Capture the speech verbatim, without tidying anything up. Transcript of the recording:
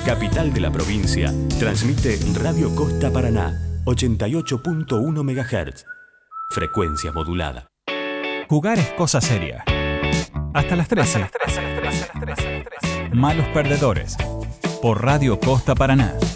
capital de la provincia, transmite Radio Costa Paraná, ochenta y ocho punto uno megahertz. Frecuencia modulada. Jugar es cosa seria. Hasta las trece. Malos perdedores. Por Radio Costa Paraná.